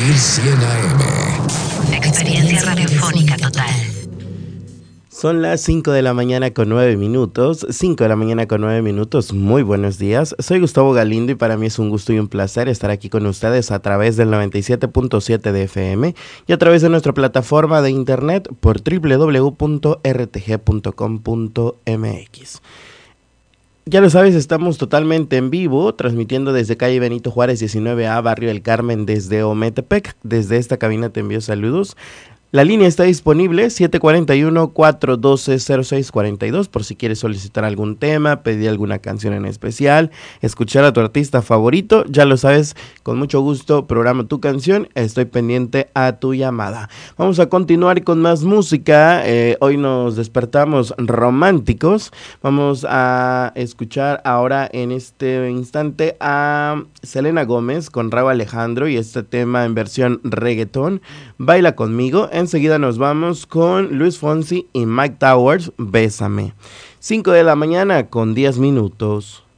1100 AM. Experiencia radiofónica total. Son las 5 de la mañana con 9 minutos. 5 de la mañana con 9 minutos. Muy buenos días. Soy Gustavo Galindo y para mí es un gusto y un placer estar aquí con ustedes a través del 97.7 de FM y a través de nuestra plataforma de internet por www.rtg.com.mx. Ya lo sabes, estamos totalmente en vivo, transmitiendo desde calle Benito Juárez 19A, Barrio del Carmen, desde Ometepec. Desde esta cabina te envío saludos. La línea está disponible, 741-412-0642, por si quieres solicitar algún tema, pedir alguna canción en especial, escuchar a tu artista favorito. Ya lo sabes, con mucho gusto, programa tu canción, estoy pendiente a tu llamada. Vamos a continuar con más música. Hoy nos despertamos románticos. Vamos a escuchar ahora en este instante a Selena Gómez con Rauw Alejandro y este tema en versión reggaetón, Baila Conmigo. Enseguida nos vamos con Luis Fonsi y Mike Towers, Bésame. 5 de la mañana con 10 minutos.